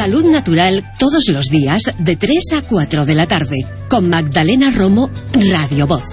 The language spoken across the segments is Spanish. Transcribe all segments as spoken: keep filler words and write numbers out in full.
Salud Natural todos los días de tres a cuatro de la tarde con Magdalena Romo, Radio Voz.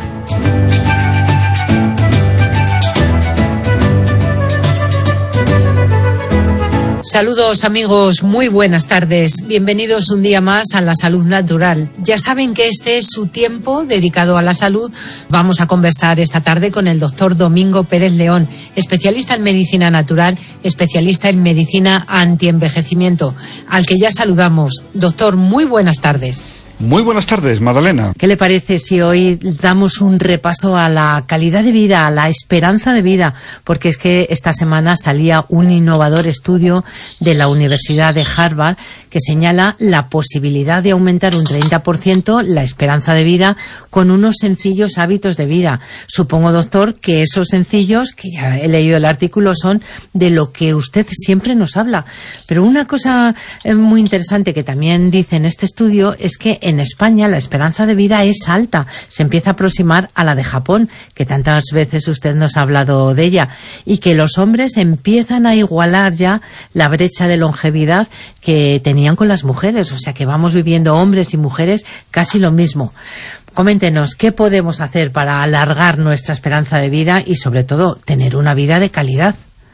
Saludos amigos, muy buenas tardes. Bienvenidos un día más a La Salud Natural. Ya saben que este es su tiempo dedicado a la salud. Vamos a conversar esta tarde con el doctor Domingo Pérez León, especialista en medicina natural, especialista en medicina antienvejecimiento, al que ya saludamos. Doctor, muy buenas tardes. Muy buenas tardes, Magdalena. ¿Qué le parece si hoy damos un repaso a la calidad de vida, a la esperanza de vida? Porque es que esta semana salía un innovador estudio de la Universidad de Harvard que señala la posibilidad de aumentar un treinta por ciento la esperanza de vida con unos sencillos hábitos de vida. Supongo, doctor, que esos sencillos, que ya he leído el artículo, son de lo que usted siempre nos habla. Pero una cosa muy interesante que también dice en este estudio es que en España la esperanza de vida es alta, se empieza a aproximar a la de Japón, que tantas veces usted nos ha hablado de ella, y que los hombres empiezan a igualar ya la brecha de longevidad que tenían con las mujeres, o sea que vamos viviendo hombres y mujeres casi lo mismo. Coméntenos, ¿qué podemos hacer para alargar nuestra esperanza de vida y sobre todo tener una vida de calidad?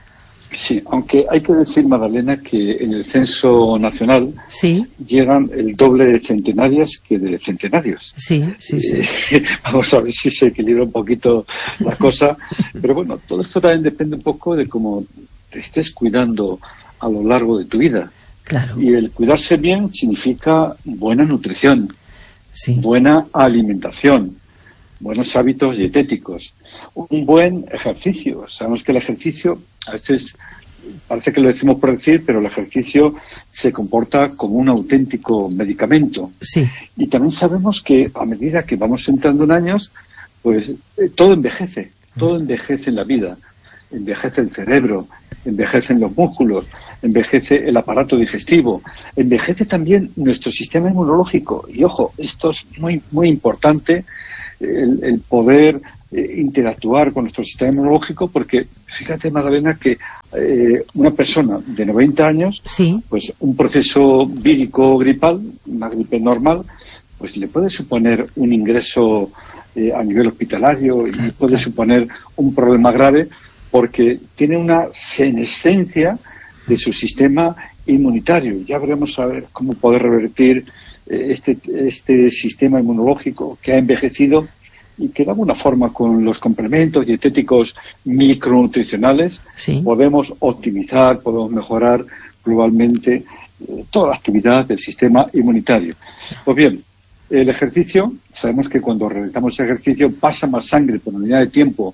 Sí, aunque hay que decir, Magdalena, que en el censo nacional sí. llegan el doble de centenarias que de centenarios. Sí, sí, sí. Eh, vamos a ver si se equilibra un poquito la cosa. Pero bueno, todo esto también depende un poco de cómo te estés cuidando a lo largo de tu vida. Claro. Y el cuidarse bien significa buena nutrición, sí. buena alimentación, buenos hábitos dietéticos, un buen ejercicio. Sabemos que el ejercicio, a veces parece que lo decimos por decir, pero el ejercicio se comporta como un auténtico medicamento. Sí. Y también sabemos que a medida que vamos entrando en años, pues eh, todo envejece, todo envejece en la vida. Envejece el cerebro, envejecen los músculos, envejece el aparato digestivo, envejece también nuestro sistema inmunológico. Y ojo, esto es muy, muy importante, el, el poder eh, interactuar con nuestro sistema inmunológico, porque fíjate, Magdalena, que eh, una persona de noventa años, sí. pues un proceso vírico gripal, una gripe normal, pues le puede suponer un ingreso eh, a nivel hospitalario y claro, puede claro. suponer un problema grave, porque tiene una senescencia de su sistema inmunitario. Ya veremos a ver cómo poder revertir eh, este, este sistema inmunológico que ha envejecido y que de alguna forma con los complementos dietéticos micronutricionales sí. podemos optimizar, podemos mejorar globalmente eh, toda la actividad del sistema inmunitario. Pues bien, el ejercicio, sabemos que cuando realizamos ejercicio pasa más sangre por unidad de tiempo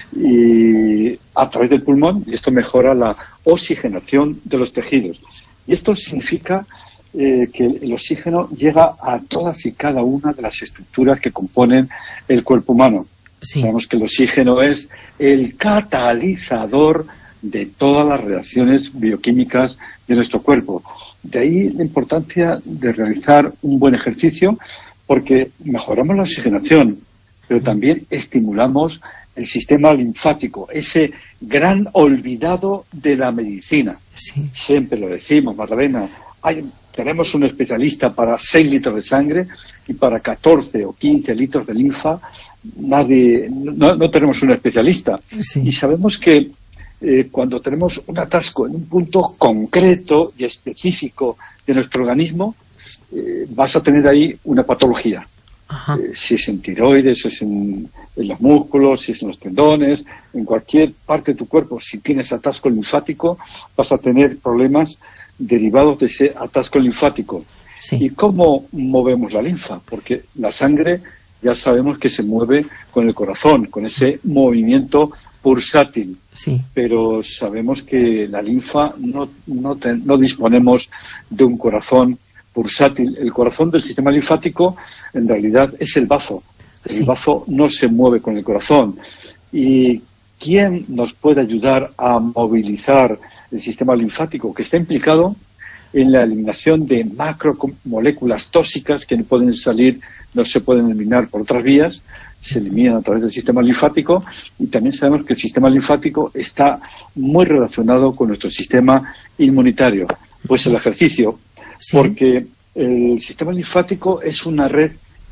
y a través del pulmón, y esto mejora la oxigenación de los tejidos. Y esto significa eh, que el oxígeno llega a todas y cada una de las estructuras que componen el cuerpo humano. Sí. Sabemos que el oxígeno es el catalizador de todas las reacciones bioquímicas de nuestro cuerpo. De ahí la importancia de realizar un buen ejercicio, porque mejoramos la oxigenación, pero también estimulamos el sistema linfático, ese gran olvidado de la medicina. Sí. Siempre lo decimos, Magdalena, hay, tenemos un especialista para seis litros de sangre y para catorce o quince litros de linfa, nadie, no, no tenemos un especialista. Sí. Y sabemos que eh, cuando tenemos un atasco en un punto concreto y específico de nuestro organismo, eh, vas a tener ahí una patología. Eh, si es en tiroides, si es en, en los músculos, si es en los tendones, en cualquier parte de tu cuerpo, si tienes atasco linfático, vas a tener problemas derivados de ese atasco linfático. Sí. ¿Y cómo movemos la linfa? Porque la sangre ya sabemos que se mueve con el corazón, con ese movimiento pulsátil. Sí. Pero sabemos que la linfa no, no, te, no disponemos de un corazón pulsátil. El corazón del sistema linfático en realidad es el bazo. El sí. bazo no se mueve con el corazón. ¿Y quién nos puede ayudar a movilizar el sistema linfático? Que está implicado en la eliminación de macromoléculas tóxicas que no pueden salir, no se pueden eliminar por otras vías, se eliminan a través del sistema linfático, y también sabemos que el sistema linfático está muy relacionado con nuestro sistema inmunitario. Pues el ejercicio, Sí. Porque el sistema linfático es una red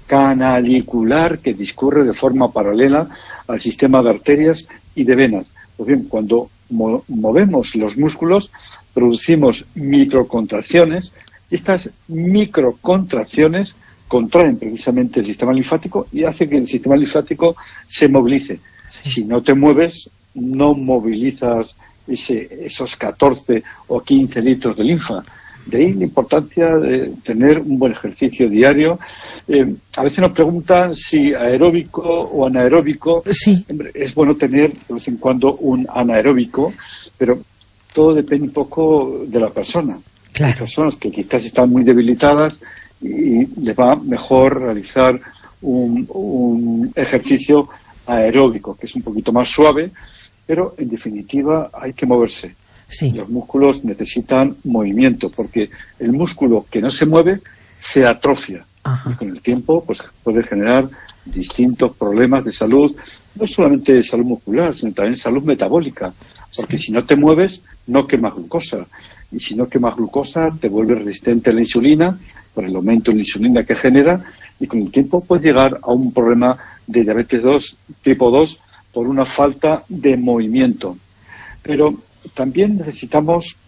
canalicular que discurre de forma paralela al sistema de arterias y de venas. Pues bien, cuando mo- movemos los músculos, producimos microcontracciones, y estas microcontracciones contraen precisamente el sistema linfático y hace que el sistema linfático se movilice. Sí. Si no te mueves, no movilizas ese, esos catorce o quince litros de linfa. De ahí la importancia de tener un buen ejercicio diario. Eh, a veces nos preguntan si aeróbico o anaeróbico. Sí. Hombre, es bueno tener de vez en cuando un anaeróbico, pero todo depende un poco de la persona. Claro. Hay personas que quizás están muy debilitadas y les va mejor realizar un, un ejercicio aeróbico, que es un poquito más suave, pero en definitiva hay que moverse. Sí. Los músculos necesitan movimiento, porque el músculo que no se mueve se atrofia. Ajá. Y con el tiempo pues puede generar distintos problemas de salud, no solamente de salud muscular, sino también salud metabólica, porque Sí. si no te mueves no quemas glucosa, y si no quemas glucosa te vuelves resistente a la insulina por el aumento de la insulina que genera, y con el tiempo puedes llegar a un problema de diabetes dos, tipo dos por una falta de movimiento. Pero también necesitamos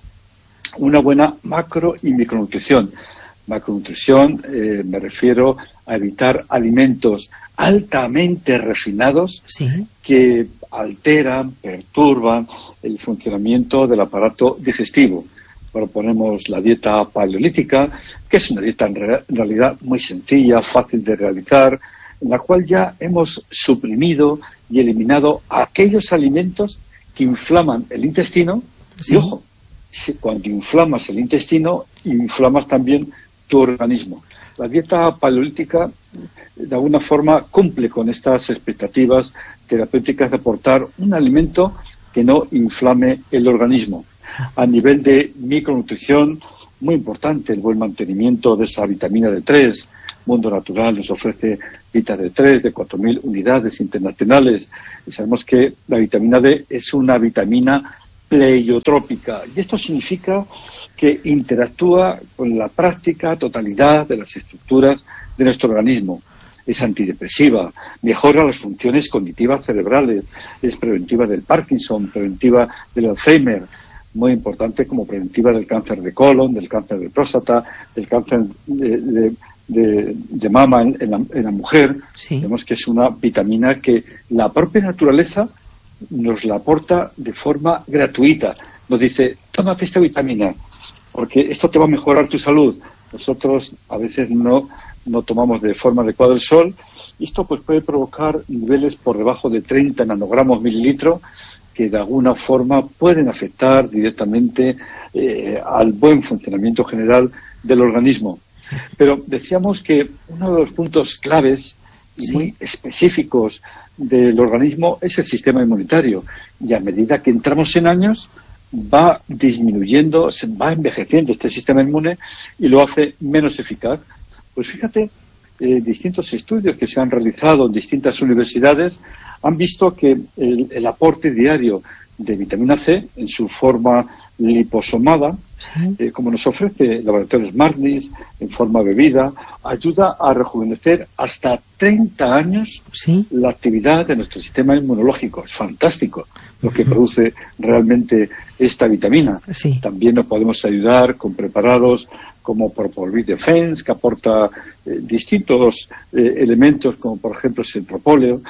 una buena macro y micronutrición. Macronutrición, eh, me refiero a evitar alimentos altamente refinados Sí. que alteran, perturban el funcionamiento del aparato digestivo. Proponemos la dieta paleolítica, que es una dieta en, re- en realidad muy sencilla, fácil de realizar, en la cual ya hemos suprimido y eliminado aquellos alimentos que inflaman el intestino. Sí. Y ojo, si cuando inflamas el intestino, inflamas también tu organismo. La dieta paleolítica, de alguna forma, cumple con estas expectativas terapéuticas de aportar un alimento que no inflame el organismo. A nivel de micronutrición, muy importante el buen mantenimiento de esa vitamina D tres. Mundo Natural nos ofrece Vita D tres de cuatro mil unidades internacionales. Y sabemos que la vitamina D es una vitamina pleiotrópica. Y esto significa que interactúa con la práctica totalidad de las estructuras de nuestro organismo. Es antidepresiva, mejora las funciones cognitivas cerebrales, es preventiva del Parkinson, preventiva del Alzheimer, muy importante como preventiva del cáncer de colon, del cáncer de próstata, del cáncer de, de, de, de mama en, en, la, en la mujer. Sí. Vemos que es una vitamina que la propia naturaleza nos la aporta de forma gratuita. Nos dice, tómate esta vitamina, porque esto te va a mejorar tu salud. Nosotros a veces no, no tomamos de forma adecuada el sol, y esto pues puede provocar niveles por debajo de treinta nanogramos mililitro, que de alguna forma pueden afectar directamente eh, al buen funcionamiento general del organismo. Pero decíamos que uno de los puntos claves y Sí. muy específicos del organismo es el sistema inmunitario, y a medida que entramos en años va disminuyendo, se va envejeciendo este sistema inmune y lo hace menos eficaz. Pues fíjate, eh, distintos estudios que se han realizado en distintas universidades han visto que el, el aporte diario de vitamina C en su forma liposomada, Sí. eh, como nos ofrece Laboratorios Marnis en forma bebida, ayuda a rejuvenecer hasta treinta años Sí. la actividad de nuestro sistema inmunológico. Es fantástico lo que produce realmente esta vitamina. Sí. También nos podemos ayudar con preparados como Propolvit Defense, que aporta eh, distintos eh, elementos, como por ejemplo es el propóleo,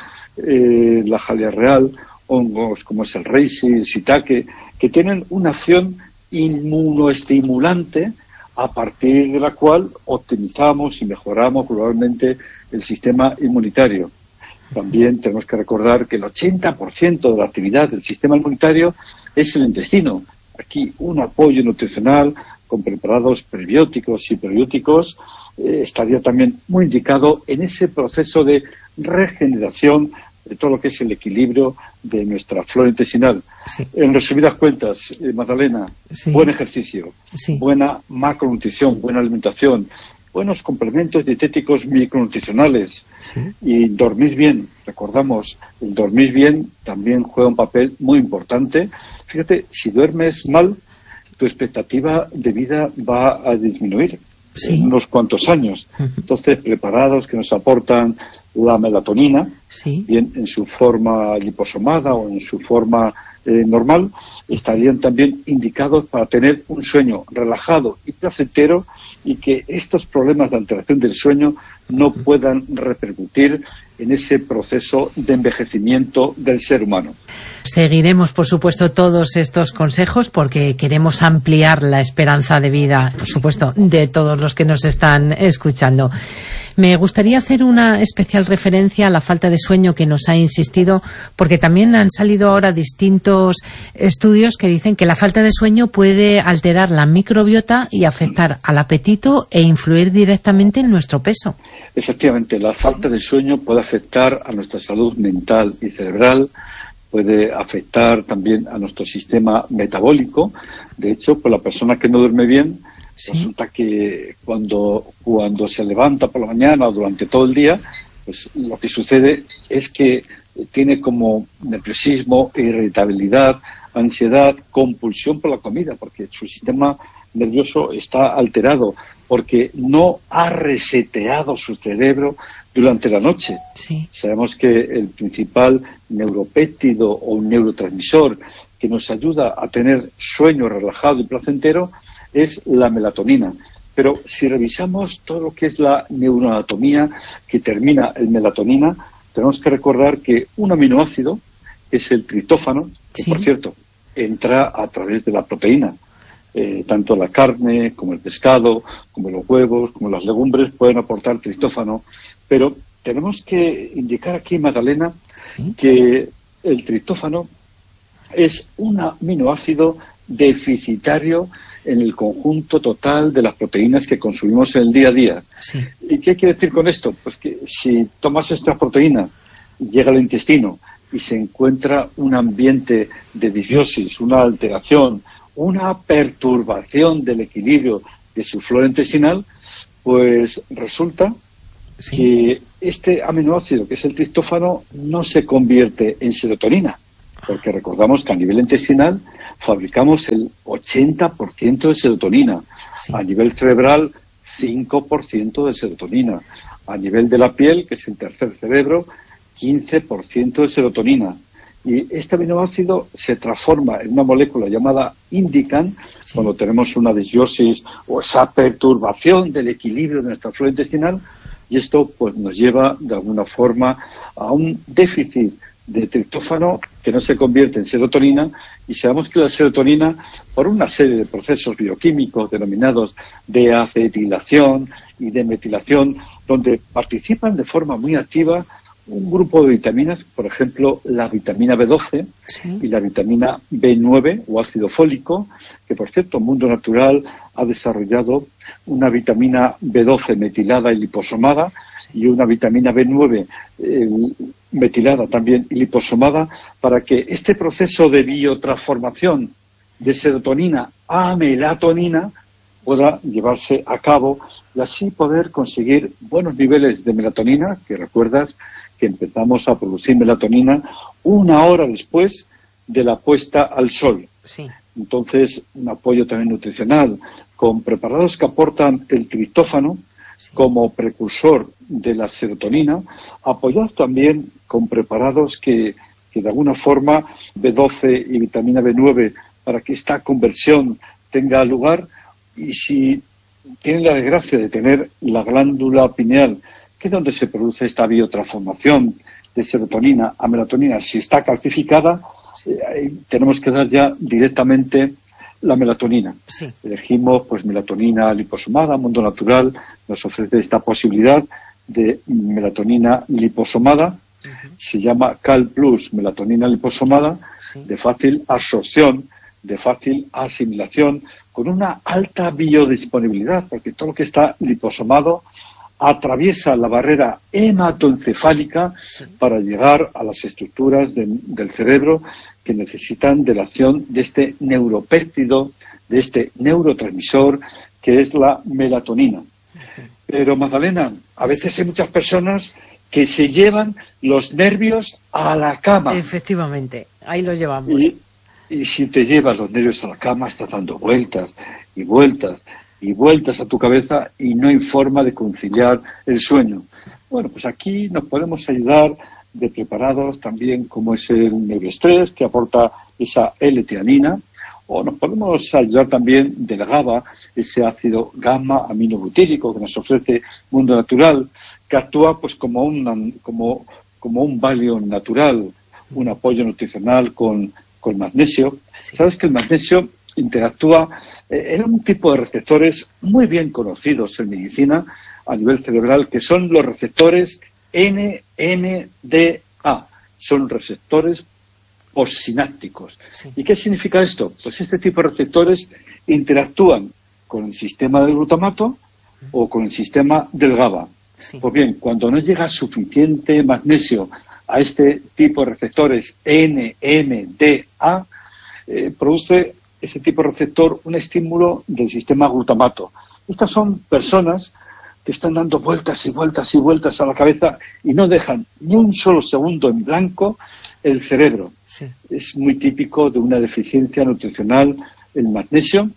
eh, la jalea real, hongos como es el reishi, el shiitake, que tienen una acción inmunoestimulante a partir de la cual optimizamos y mejoramos globalmente el sistema inmunitario. También tenemos que recordar que el ochenta por ciento de la actividad del sistema inmunitario es el intestino. Aquí un apoyo nutricional con preparados prebióticos y probióticos eh, estaría también muy indicado en ese proceso de regeneración de todo lo que es el equilibrio de nuestra flora intestinal. Sí. En resumidas cuentas, eh, Magdalena, Sí. buen ejercicio, Sí. buena macronutrición, buena alimentación, buenos complementos dietéticos micronutricionales Sí. y dormir bien. Recordamos, el dormir bien también juega un papel muy importante. Fíjate, si duermes mal, tu expectativa de vida va a disminuir sí. en unos cuantos años. Uh-huh. Entonces, preparados que nos aportan la melatonina, sí. bien en su forma liposomada o en su forma eh, normal, estarían también indicados para tener un sueño relajado y placentero, y que estos problemas de alteración del sueño no puedan repercutir en ese proceso de envejecimiento del ser humano. Seguiremos, por supuesto, todos estos consejos porque queremos ampliar la esperanza de vida, por supuesto, de todos los que nos están escuchando. Me gustaría hacer una especial referencia a la falta de sueño que nos ha insistido, porque también han salido ahora distintos estudios que dicen que la falta de sueño puede alterar la microbiota y afectar al apetito e influir directamente en nuestro peso. Efectivamente, la falta de sueño puede afectar a nuestra salud mental y cerebral, puede afectar también a nuestro sistema metabólico. De hecho, pues la persona que no duerme bien, sí. resulta que cuando, cuando se levanta por la mañana o durante todo el día, pues lo que sucede es que tiene como nerviosismo, irritabilidad, ansiedad, compulsión por la comida, porque su sistema nervioso está alterado, porque no ha reseteado su cerebro durante la noche. Sí. Sabemos que el principal neuropéptido o neurotransmisor que nos ayuda a tener sueño relajado y placentero es la melatonina. Pero si revisamos todo lo que es la neuroanatomía que termina en melatonina, tenemos que recordar que un aminoácido es el triptófano, que sí. por cierto entra a través de la proteína. Eh, tanto la carne como el pescado, como los huevos, como las legumbres pueden aportar triptófano, pero tenemos que indicar aquí, Magdalena, ¿sí? que el triptófano es un aminoácido deficitario en el conjunto total de las proteínas que consumimos en el día a día. Sí. ¿Y qué quiere decir con esto? Pues que si tomas estas proteínas, llega al intestino y se encuentra un ambiente de disbiosis, una alteración, una perturbación del equilibrio de su flora intestinal, pues resulta sí. que este aminoácido, que es el triptófano, no se convierte en serotonina, porque recordamos que a nivel intestinal fabricamos el ochenta por ciento de serotonina, sí. a nivel cerebral cinco por ciento de serotonina, a nivel de la piel, que es el tercer cerebro, quince por ciento de serotonina. Y este aminoácido se transforma en una molécula llamada indican sí. cuando tenemos una disbiosis o esa perturbación del equilibrio de nuestra flora intestinal, y esto pues nos lleva de alguna forma a un déficit de triptófano que no se convierte en serotonina, y sabemos que la serotonina, por una serie de procesos bioquímicos denominados de acetilación y de metilación, donde participan de forma muy activa un grupo de vitaminas, por ejemplo, la vitamina B doce sí. y la vitamina B nueve o ácido fólico, que por cierto, Mundo Natural ha desarrollado una vitamina B doce metilada y liposomada y una vitamina B nueve eh, metilada también y liposomada, para que este proceso de biotransformación de serotonina a melatonina pueda llevarse a cabo y así poder conseguir buenos niveles de melatonina, que recuerdas que empezamos a producir melatonina una hora después de la puesta al sol. Sí. Entonces, un apoyo también nutricional con preparados que aportan el triptófano sí. como precursor de la serotonina, apoyados también con preparados que, que de alguna forma B doce y vitamina B nueve, para que esta conversión tenga lugar. Y si tienen la desgracia de tener la glándula pineal, que es donde se produce esta biotransformación de serotonina a melatonina, si está calcificada, eh, tenemos que dar ya directamente la melatonina. Sí. Elegimos pues melatonina liposomada. Mundo Natural nos ofrece esta posibilidad de melatonina liposomada. Uh-huh. Se llama Cal Plus, melatonina liposomada, sí. de fácil absorción, de fácil asimilación, con una alta biodisponibilidad, porque todo lo que está liposomado atraviesa la barrera hematoencefálica sí. para llegar a las estructuras de, del cerebro que necesitan de la acción de este neuropéptido, de este neurotransmisor que es la melatonina. Uh-huh. Pero, Magdalena, a veces hay muchas personas que se llevan los nervios a la cama. Efectivamente, ahí los llevamos. Y, y si te llevas los nervios a la cama, estás dando vueltas y vueltas y vueltas a tu cabeza y no hay forma de conciliar el sueño. Bueno, pues aquí nos podemos ayudar de preparados también como es el Neuroestrés, que aporta esa L-teanina, o nos podemos ayudar también del GABA, ese ácido gamma aminobutírico que nos ofrece Mundo Natural, que actúa pues como un, como, como un Valium natural, un apoyo nutricional con, con magnesio. Sí. Sabes que el magnesio interactúa eh, en un tipo de receptores muy bien conocidos en medicina a nivel cerebral, que son los receptores N M D A, son receptores postsinápticos. Sí. ¿Y qué significa esto? Pues este tipo de receptores interactúan con el sistema del glutamato o con el sistema del GABA. Sí. Pues bien, cuando no llega suficiente magnesio a este tipo de receptores N M D A, eh, produce ese tipo de receptor un estímulo del sistema glutamato. Estas son personas que están dando vueltas y vueltas y vueltas a la cabeza y no dejan ni un solo segundo en blanco el cerebro. Sí. Es muy típico de una deficiencia nutricional el magnesio,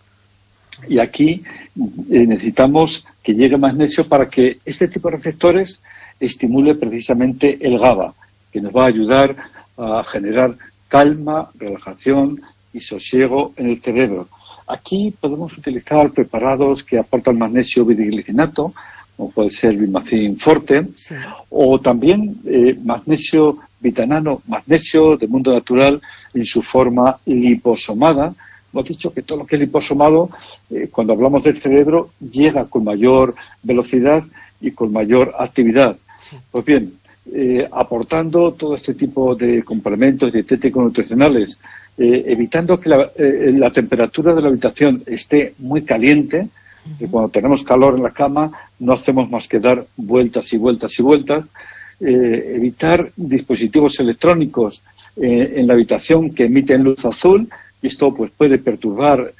y aquí eh, necesitamos que llegue magnesio para que este tipo de receptores estimule precisamente el GABA, que nos va a ayudar a generar calma, relajación y sosiego en el cerebro. Aquí podemos utilizar preparados que aportan magnesio bideglicinato, como puede ser Bimacin Forte, sí. o también eh, magnesio vitanano, magnesio de Mundo Natural en su forma liposomada. Hemos dicho que todo lo que es liposomado, eh, cuando hablamos del cerebro, llega con mayor velocidad y con mayor actividad. Sí. Pues bien, eh, aportando todo este tipo de complementos dietéticos nutricionales, eh, evitando que la, eh, la temperatura de la habitación esté muy caliente, que cuando tenemos calor en la cama no hacemos más que dar vueltas y vueltas y vueltas, eh, evitar dispositivos electrónicos eh, en la habitación que emiten luz azul, y esto pues puede perturbar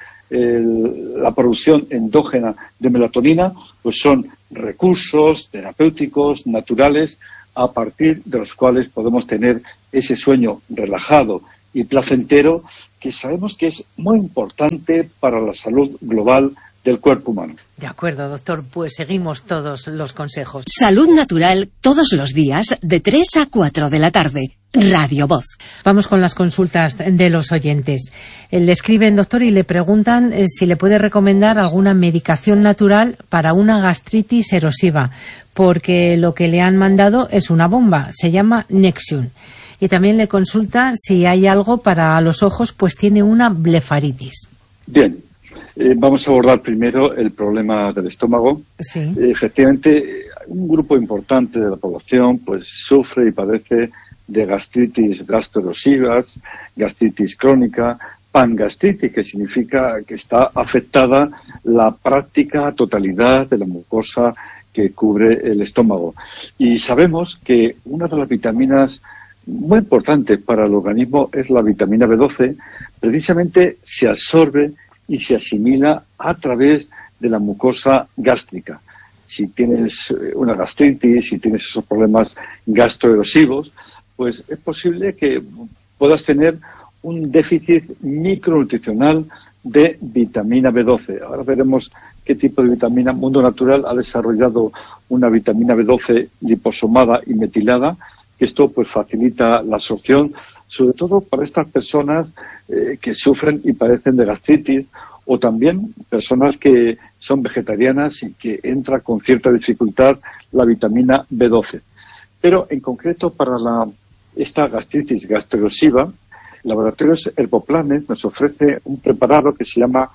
el, la producción endógena de melatonina, pues son recursos terapéuticos naturales a partir de los cuales podemos tener ese sueño relajado y placentero, que sabemos que es muy importante para la salud global del cuerpo humano. De acuerdo, doctor, pues seguimos todos los consejos. Salud Natural, todos los días, de tres a cuatro de la tarde. Radio Voz. Vamos con las consultas de los oyentes. Le escriben, doctor, y le preguntan eh, si le puede recomendar alguna medicación natural para una gastritis erosiva, porque lo que le han mandado es una bomba, se llama Nexium. Y también le consulta si hay algo para los ojos, pues tiene una blefaritis. Bien. Eh, vamos a abordar primero el problema del estómago. Sí. Eh, efectivamente, un grupo importante de la población pues sufre y padece de gastritis gastroerosivas, gastritis crónica, pangastritis, que significa que está afectada la práctica totalidad de la mucosa que cubre el estómago. Y sabemos que una de las vitaminas muy importantes para el organismo es la vitamina B doce, precisamente se absorbe y se asimila a través de la mucosa gástrica. Si tienes una gastritis, si tienes esos problemas gastroerosivos, pues es posible que puedas tener un déficit micronutricional de vitamina B doce. Ahora veremos qué tipo de vitamina. Mundo Natural ha desarrollado una vitamina B doce liposomada y metilada, que esto pues facilita la absorción, sobre todo para estas personas eh, que sufren y padecen de gastritis, o también personas que son vegetarianas y que entra con cierta dificultad la vitamina B doce. Pero en concreto para la, esta gastritis gastroerosiva, Laboratorios Herboplanet nos ofrece un preparado que se llama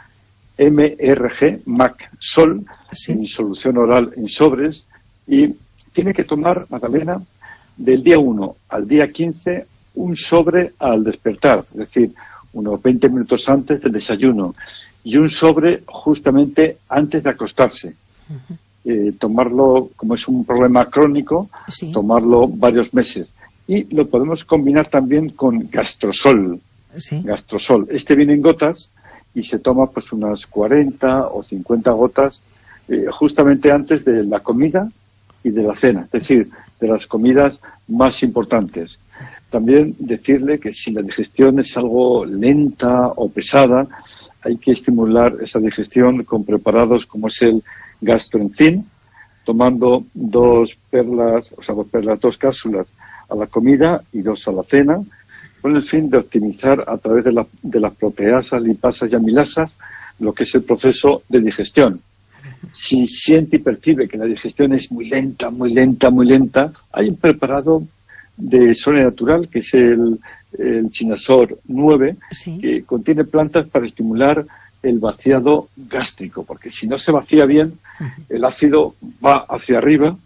M R G, Mac-Sol, ¿sí?, en solución oral en sobres, y tiene que tomar, Magdalena, del día uno al día quince un sobre al despertar, es decir, unos veinte minutos antes del desayuno, y un sobre justamente antes de acostarse. Uh-huh. Eh, tomarlo, como es un problema crónico, sí, tomarlo varios meses. Y lo podemos combinar también con Gastrosol. Sí. Gastrosol. Este viene en gotas y se toma pues unas cuarenta o cincuenta gotas eh, justamente antes de la comida y de la cena, es decir, de las comidas más importantes. También decirle que si la digestión es algo lenta o pesada, hay que estimular esa digestión con preparados como es el Gastroenzym, tomando dos perlas, o sea, dos perlas, dos cápsulas a la comida y dos a la cena, con el fin de optimizar a través de, la, de las proteasas, lipasas y amilasas lo que es el proceso de digestión. Si siente y percibe que la digestión es muy lenta, muy lenta, muy lenta, hay un preparado de Sole Natural, que es el, el Chinasor nueve, sí, que contiene plantas para estimular el vaciado gástrico, porque si no se vacía bien, el ácido va hacia arriba,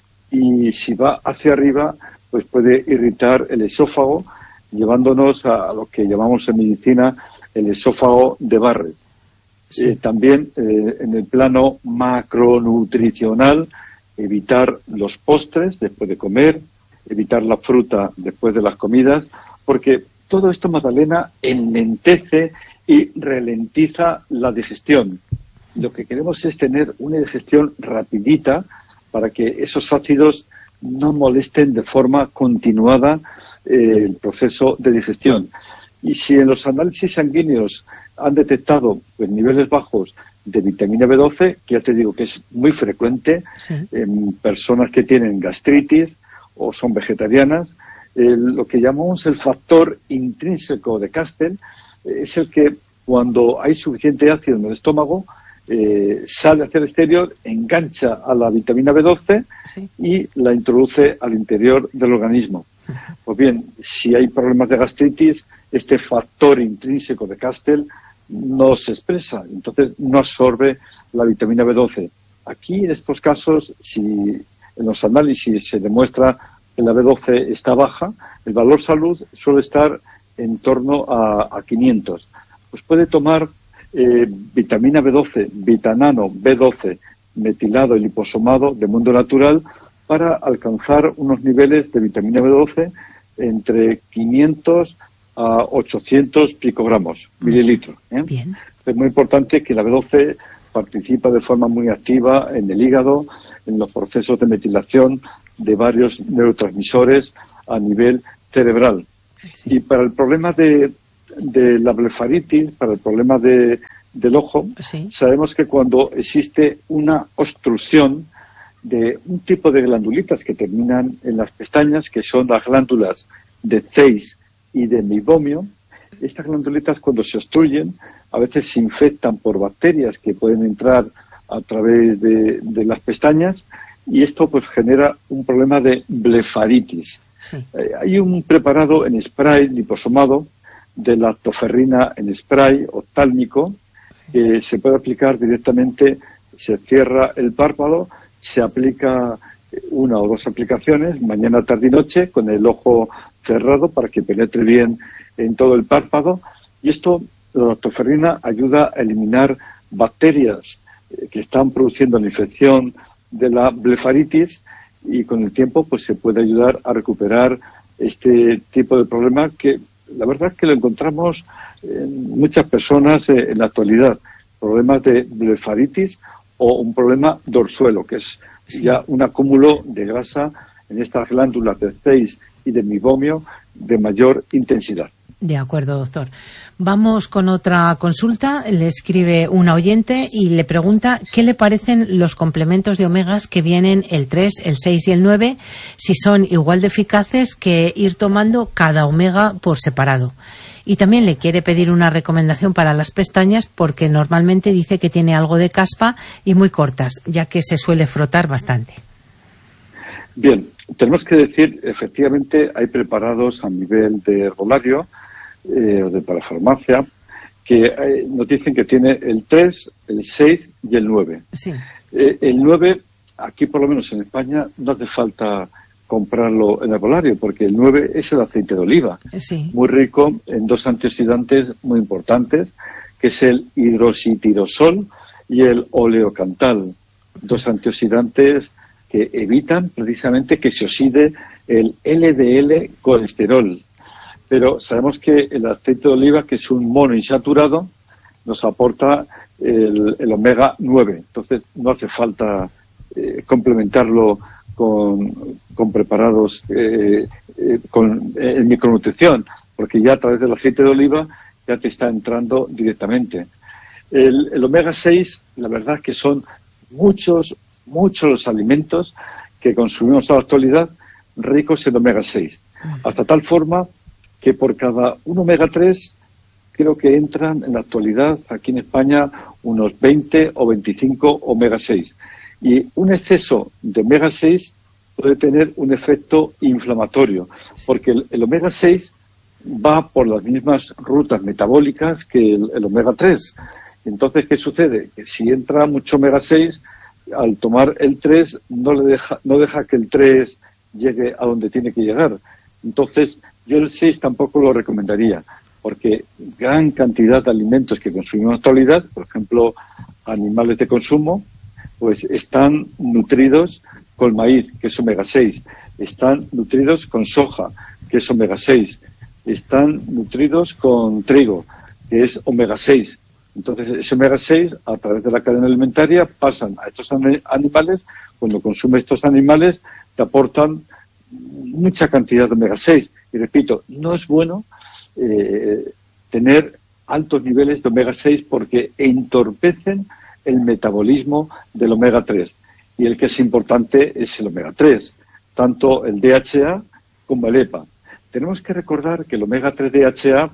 y si va hacia arriba, pues puede irritar el esófago, llevándonos a, a lo que llamamos en medicina el esófago de Barrett. Sí. Eh, también eh, en el plano macronutricional, evitar los postres después de comer, evitar la fruta después de las comidas, porque todo esto, Magdalena, enlentece y ralentiza la digestión. Lo que queremos es tener una digestión rapidita para que esos ácidos no molesten de forma continuada eh, el proceso de digestión. Y si en los análisis sanguíneos han detectado pues, niveles bajos de vitamina B doce, que ya te digo que es muy frecuente, sí, en personas que tienen gastritis o son vegetarianas, eh, lo que llamamos el factor intrínseco de Castel eh, es el que cuando hay suficiente ácido en el estómago eh, sale hacia el exterior, engancha a la vitamina B doce, sí, y la introduce al interior del organismo. Pues bien, si hay problemas de gastritis, este factor intrínseco de Castel no se expresa, entonces no absorbe la vitamina B doce. Aquí, en estos casos, si en los análisis se demuestra que la B doce está baja, el valor salud suele estar en torno a, a quinientos. Pues puede tomar eh, vitamina B doce, vitanano B doce, metilado y liposomado de Mundo Natural para alcanzar unos niveles de vitamina B doce entre quinientos a ochocientos picogramos, mililitros. ¿eh? Bien. Es muy importante que la B doce participa de forma muy activa en el hígado, en los procesos de metilación de varios neurotransmisores a nivel cerebral. Sí. Y para el problema de, de la blefaritis, para el problema de, del ojo, sí, sabemos que cuando existe una obstrucción de un tipo de glandulitas que terminan en las pestañas, que son las glándulas de Zeiss y de Meibomian, estas glandulitas cuando se obstruyen a veces se infectan por bacterias que pueden entrar a través de, de las pestañas, y esto pues genera un problema de blefaritis. Sí. Eh, hay un preparado en spray liposomado de lactoferrina en spray oftálmico, sí, que se puede aplicar directamente, se cierra el párpado, se aplica una o dos aplicaciones, mañana, tarde y noche, con el ojo cerrado para que penetre bien en todo el párpado, y esto, la lactoferrina ayuda a eliminar bacterias eh, que están produciendo la infección de la blefaritis, y con el tiempo pues se puede ayudar a recuperar este tipo de problema que la verdad es que lo encontramos en muchas personas eh, en la actualidad, problemas de blefaritis o un problema de orzuelo, que es sí, ya un acúmulo de grasa en estas glándulas de Zeiss y de Meibomian de mayor intensidad. De acuerdo, doctor. Vamos con otra consulta. Le escribe una oyente y le pregunta qué le parecen los complementos de omegas que vienen el tres, el seis y el nueve, si son igual de eficaces que ir tomando cada omega por separado. Y también le quiere pedir una recomendación para las pestañas porque normalmente dice que tiene algo de caspa y muy cortas, ya que se suele frotar bastante. Bien, tenemos que decir, efectivamente, hay preparados a nivel de herbolario eh, o de parafarmacia que eh, nos dicen que tiene el tres, el seis y el nueve. Sí. Eh, el nueve, aquí por lo menos en España, no hace falta comprarlo en herbolario, porque el nueve es el aceite de oliva, sí, muy rico en dos antioxidantes muy importantes, que es el hidroxitirosol y el oleocantal, dos antioxidantes que evitan precisamente que se oxide el L D L colesterol. Pero sabemos que el aceite de oliva, que es un monoinsaturado, nos aporta el, el omega nueve. Entonces no hace falta eh, complementarlo con, con preparados eh, eh, con eh, micronutrición, porque ya a través del aceite de oliva ya te está entrando directamente. El, el omega seis, la verdad es que son muchos, muchos los alimentos que consumimos a la actualidad ricos en omega seis, hasta tal forma que por cada un omega tres creo que entran en la actualidad aquí en España unos veinte o veinticinco omega seis. Y un exceso de omega seis puede tener un efecto inflamatorio, porque el, el omega seis va por las mismas rutas metabólicas que el, el omega tres. Entonces, ¿qué sucede? Que si entra mucho omega seis, al tomar el tres, no le deja, no deja que el tres llegue a donde tiene que llegar. Entonces, yo el seis tampoco lo recomendaría, porque gran cantidad de alimentos que consumimos en la actualidad, por ejemplo, animales de consumo, pues están nutridos con maíz, que es omega seis, están nutridos con soja, que es omega seis, están nutridos con trigo, que es omega seis. Entonces, ese omega seis, a través de la cadena alimentaria, pasan a estos animales. Cuando consumes estos animales, te aportan mucha cantidad de omega seis. Y repito, no es bueno eh, tener altos niveles de omega seis porque entorpecen el metabolismo del omega tres. Y el que es importante es el omega tres, tanto el D H A como el E P A. Tenemos que recordar que el omega tres D H A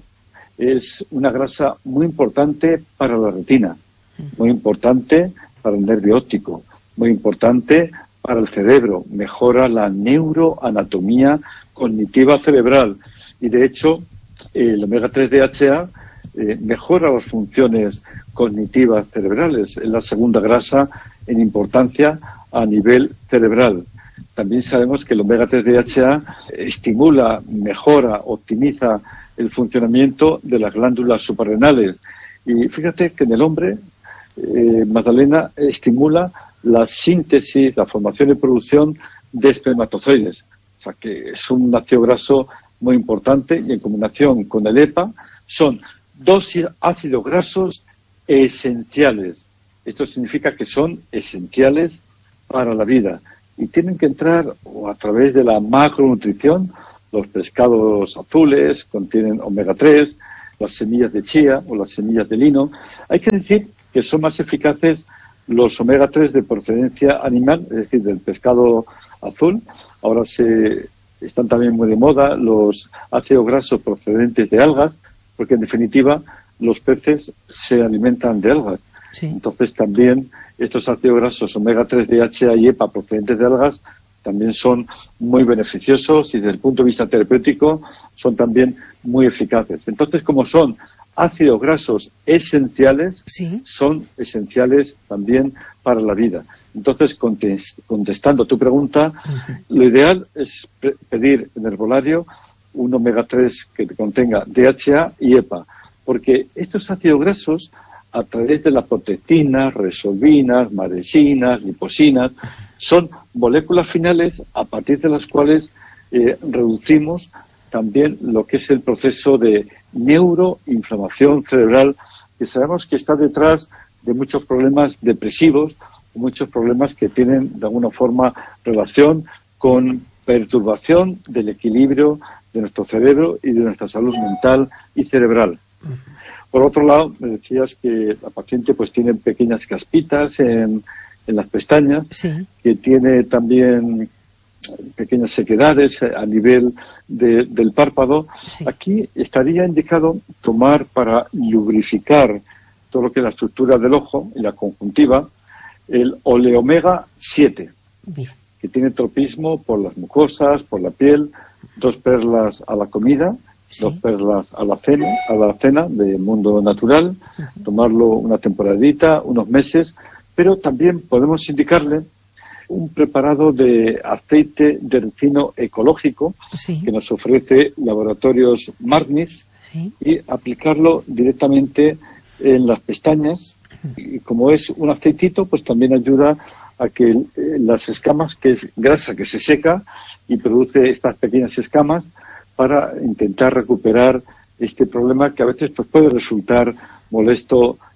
es una grasa muy importante para la retina, muy importante para el nervio óptico, muy importante para el cerebro, mejora la neuroanatomía cognitiva cerebral y de hecho el omega tres D H A eh, mejora las funciones cognitivas cerebrales, es la segunda grasa en importancia a nivel cerebral. También sabemos que el omega tres D H A estimula, mejora, optimiza el funcionamiento de las glándulas suprarrenales. Y fíjate que en el hombre, eh, Magdalena, estimula la síntesis, la formación y producción de espermatozoides. O sea que es un ácido graso muy importante y en combinación con el E P A son dos ácidos grasos esenciales. Esto significa que son esenciales para la vida y tienen que entrar o a través de la macronutrición. Los pescados azules contienen omega tres, las semillas de chía o las semillas de lino. Hay que decir que son más eficaces los omega tres de procedencia animal, es decir, del pescado azul. Ahora se están también muy de moda los ácidos grasos procedentes de algas, porque en definitiva los peces se alimentan de algas. Sí. Entonces también estos ácidos grasos omega tres, D H A y E P A procedentes de algas también son muy beneficiosos y desde el punto de vista terapéutico son también muy eficaces. Entonces, como son ácidos grasos esenciales, ¿sí?, son esenciales también para la vida. Entonces, contestando tu pregunta, uh-huh. lo ideal es pedir en herbolario un omega tres que contenga D H A y E P A, porque estos ácidos grasos, a través de las protectinas, resolvinas, maresinas, liposinas, son moléculas finales a partir de las cuales eh, reducimos también lo que es el proceso de neuroinflamación cerebral, que sabemos que está detrás de muchos problemas depresivos, muchos problemas que tienen de alguna forma relación con perturbación del equilibrio de nuestro cerebro y de nuestra salud mental y cerebral. Por otro lado, me decías que la paciente pues tiene pequeñas caspitas en, en las pestañas, sí, que tiene también pequeñas sequedades a nivel de, del párpado. Sí. Aquí estaría indicado tomar para lubrificar todo lo que es la estructura del ojo y la conjuntiva el oleomega siete, bien, que tiene tropismo por las mucosas, por la piel, dos perlas a la comida, sí, dos perlas a la cena, a la cena de Mundo Natural, uh-huh. tomarlo una temporadita, unos meses, pero también podemos indicarle un preparado de aceite de ricino ecológico, sí, que nos ofrece Laboratorios Marnis, sí, y aplicarlo directamente en las pestañas. Y como es un aceitito, pues también ayuda a que eh, las escamas, que es grasa que se seca y produce estas pequeñas escamas, para intentar recuperar este problema que a veces pues, puede resultar molesto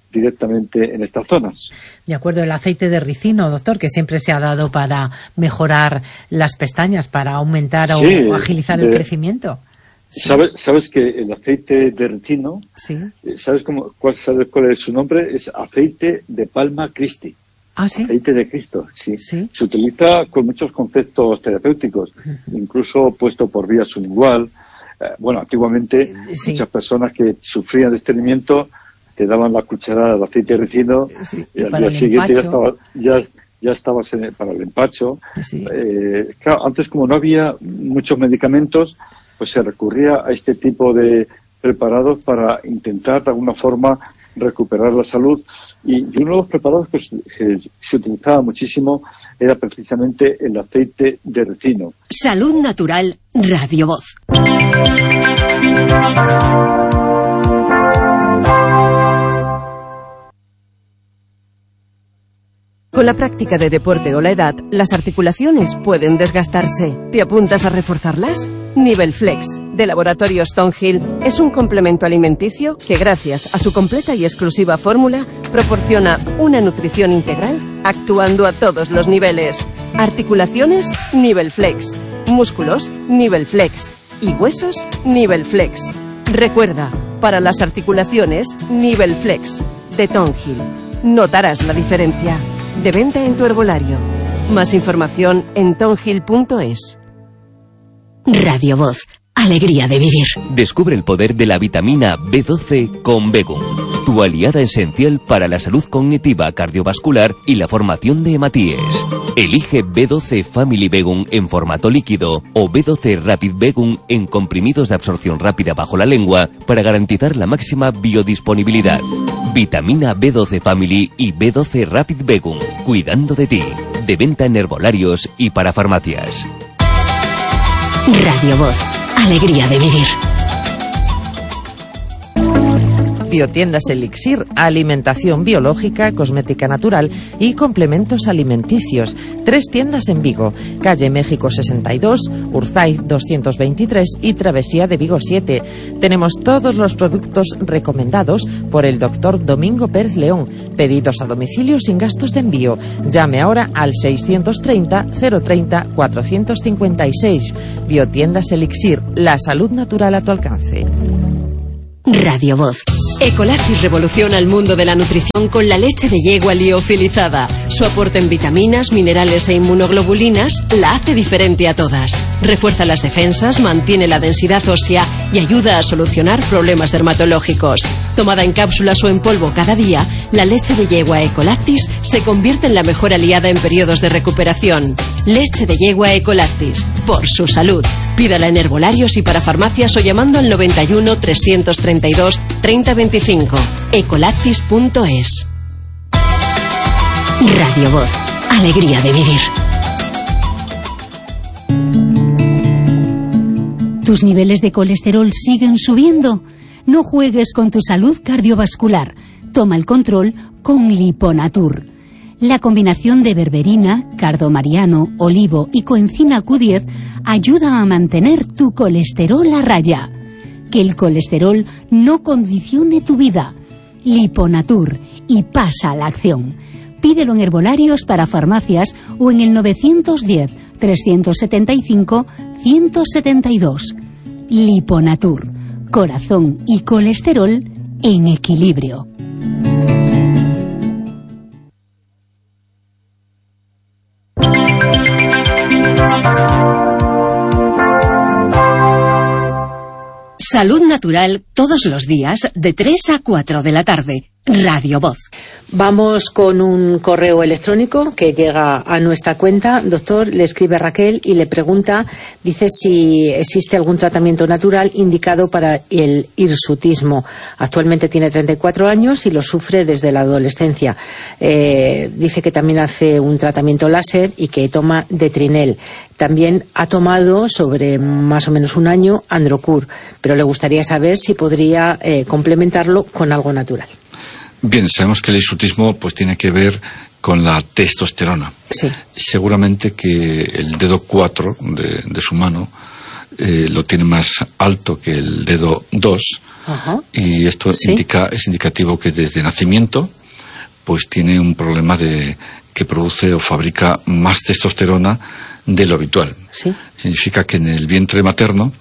directamente en estas zonas. De acuerdo, el aceite de ricino, doctor, que siempre se ha dado para mejorar las pestañas, para aumentar sí, o agilizar de, el crecimiento. Sí. ¿Sabes, ¿Sabes que el aceite de ricino, sí. ¿sabes, cómo, cuál, ¿sabes cuál es su nombre? Es aceite de palma Christi. ¿Ah, sí? Aceite de Cristo, sí. sí. Se utiliza con muchos conceptos terapéuticos, uh-huh. incluso puesto por vía sublingual. Eh, bueno, antiguamente sí. muchas personas que sufrían de estreñimiento te daban la cucharada de aceite de ricino sí. y, y al día siguiente ya estaba, ya, ya estabas en, para el empacho. Sí. Eh, claro, antes como no había muchos medicamentos, pues se recurría a este tipo de preparados para intentar de alguna forma recuperar la salud. Y, y uno de los preparados que, que se utilizaba muchísimo era precisamente el aceite de ricino. Salud Natural, Radio Voz. Con la práctica de deporte o la edad, las articulaciones pueden desgastarse. ¿Te apuntas a reforzarlas? Nivelflex, de Laboratorio Stonehill, es un complemento alimenticio que, gracias a su completa y exclusiva fórmula, proporciona una nutrición integral actuando a todos los niveles. Articulaciones, Nivelflex. Músculos, Nivelflex. Y huesos, Nivelflex. Recuerda, para las articulaciones, Nivelflex, de Stonehill. Notarás la diferencia. De venta en tu herbolario. Más información en tonhill punto es. Radio Voz. Alegría de vivir. Descubre el poder de la vitamina B doce con Begum, tu aliada esencial para la salud cognitiva, cardiovascular y la formación de hematíes. Elige B doce Family Begum en formato líquido o B doce Rapid Begum en comprimidos de absorción rápida bajo la lengua para garantizar la máxima biodisponibilidad. Vitamina B doce Family y B doce Rapid Begum, cuidando de ti. De venta en herbolarios y para farmacias. Radio Voz. Alegría de vivir. Biotiendas Elixir, alimentación biológica, cosmética natural y complementos alimenticios. Tres tiendas en Vigo, calle México sesenta y dos, Urzaiz doscientos veintitrés y Travesía de Vigo siete. Tenemos todos los productos recomendados por el doctor Domingo Pérez León. Pedidos a domicilio sin gastos de envío. Llame ahora al seiscientos treinta, cero treinta, cuatrocientos cincuenta y seis. Biotiendas Elixir, la salud natural a tu alcance. Radio Voz. Ecolactis revoluciona el mundo de la nutrición con la leche de yegua liofilizada. Su aporte en vitaminas, minerales e inmunoglobulinas la hace diferente a todas. Refuerza las defensas, mantiene la densidad ósea y ayuda a solucionar problemas dermatológicos. Tomada en cápsulas o en polvo cada día, la leche de yegua Ecolactis se convierte en la mejor aliada en periodos de recuperación. Leche de yegua Ecolactis, por su salud. Pídala en herbolarios y para farmacias o llamando al noventa y uno, trescientos treinta y dos, treinta veinticinco. ecolactis punto es. Radio Voz. Alegría de vivir. ¿Tus niveles de colesterol siguen subiendo? No juegues con tu salud cardiovascular. Toma el control con Liponatur. La combinación de berberina, cardomariano, olivo y coenzima Q diez ayuda a mantener tu colesterol a raya. Que el colesterol no condicione tu vida. Liponatur, y pasa a la acción. Pídelo en herbolarios para farmacias o en el novecientos diez, trescientos setenta y cinco, ciento setenta y dos. Liponatur, corazón y colesterol en equilibrio. Salud Natural todos los días de tres a cuatro de la tarde. Radio Voz. Vamos con un correo electrónico que llega a nuestra cuenta. Doctor, le escribe Raquel y le pregunta, dice si existe algún tratamiento natural indicado para el hirsutismo. Actualmente tiene treinta y cuatro años y lo sufre desde la adolescencia. Eh, dice que también hace un tratamiento láser y que toma Detrinel. También ha tomado sobre más o menos un año Androcur, pero le gustaría saber si podría eh, complementarlo con algo natural. Bien, sabemos que el hirsutismo pues tiene que ver con la testosterona. Sí. Seguramente que el dedo cuatro de, de su mano eh, lo tiene más alto que el dedo dos. Ajá. Y esto ¿Sí? indica, es indicativo que desde nacimiento pues tiene un problema de que produce o fabrica más testosterona de lo habitual. ¿Sí? Significa que en el vientre materno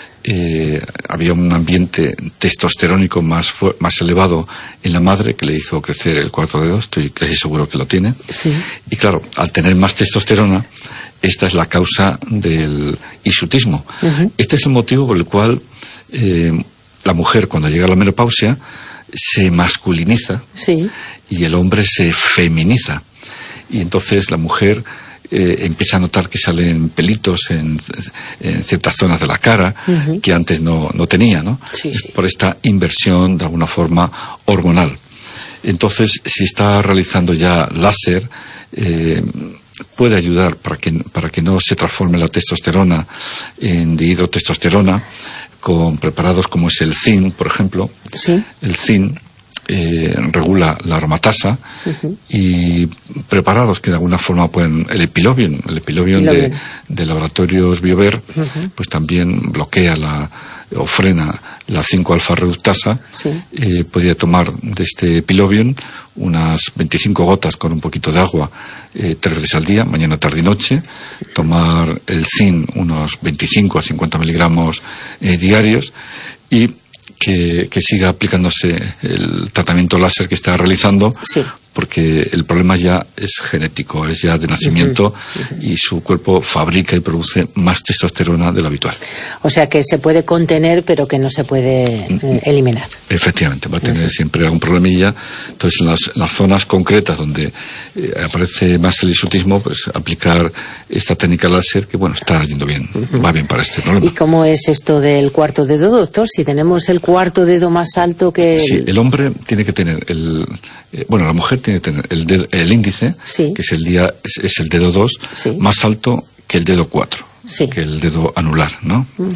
eh, había un ambiente testosterónico más, más elevado en la madre, que le hizo crecer el cuarto dedo, estoy casi seguro que lo tiene. Sí. Y claro, al tener más testosterona, esta es la causa del hirsutismo. Uh-huh. Este es el motivo por el cual eh, la mujer, cuando llega a la menopausia, se masculiniza, sí, y el hombre se feminiza. Y entonces la mujer eh, empieza a notar que salen pelitos en, en ciertas zonas de la cara, uh-huh, que antes no, no tenía, ¿no? Sí, sí. Por esta inversión, de alguna forma, hormonal. Entonces, si está realizando ya láser, eh, puede ayudar para que, para que no se transforme la testosterona en dihidrotestosterona, con preparados como es el zinc, por ejemplo. Sí. El zinc eh, regula la aromatasa, uh-huh, y preparados que de alguna forma pueden... El epilobium, el epilobium de, de laboratorios Biover, uh-huh, pues también bloquea la o frena la cinco alfa reductasa. Sí. Eh, podría tomar de este epilobium unas veinticinco gotas con un poquito de agua eh, tres veces al día, mañana, tarde y noche. Tomar el zinc unos veinticinco a cincuenta miligramos eh, diarios, y que, que siga aplicándose el tratamiento láser que está realizando. Sí. Porque el problema ya es genético, es ya de nacimiento, uh-huh, uh-huh, y su cuerpo fabrica y produce más testosterona de lo habitual. O sea que se puede contener, pero que no se puede eh, eliminar. Efectivamente, va a tener uh-huh. siempre algún problemilla. Entonces, en las, en las zonas concretas donde eh, aparece más el hirsutismo, pues aplicar esta técnica láser, que bueno, está yendo bien, uh-huh, va bien para este problema. ¿Y cómo es esto del cuarto dedo, doctor? Si tenemos el cuarto dedo más alto que... El... Sí, el hombre tiene que tener el... Eh, bueno, la mujer tiene que tener el, dedo, el índice, sí, que es el, día, es, es el dedo dos, sí, más alto que el dedo cuatro, sí, que el dedo anular, ¿no? Uh-huh.